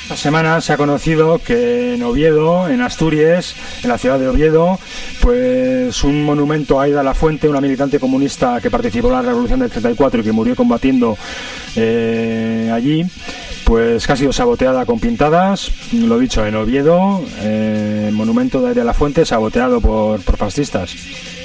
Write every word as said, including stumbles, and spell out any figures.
Esta semana se ha conocido que en Oviedo, en Asturias, en la ciudad de Oviedo, pues un monumento a Aida Lafuente, una militante comunista que participó en la Revolución del treinta y cuatro y que murió combatiendo eh, allí, pues que ha sido saboteada con pintadas. Lo dicho, en Oviedo, eh, el monumento de Aida Lafuente saboteado por, por fascistas.